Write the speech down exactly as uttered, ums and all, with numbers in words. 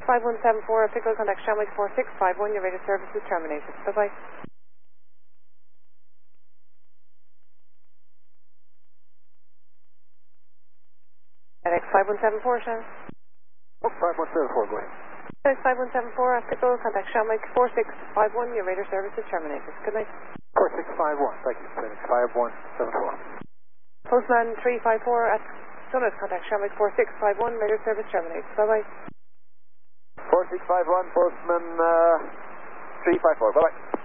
five one seven four, Pickle, contact Shamwick four six five one, your radio service is terminated. Bye-bye. F X five one seven four, Shan. Oh, five one seven four, go ahead. F X five one seven four, Pickle, contact Shamwick four six five one, your radio service is terminated. Good night. four six five one, thank you. F X five one seven four. Postman three five four at Summit, contact Shamwick four six five one, radio service terminated. Bye-bye. four six five one, Postman uh, three five four, bye-bye.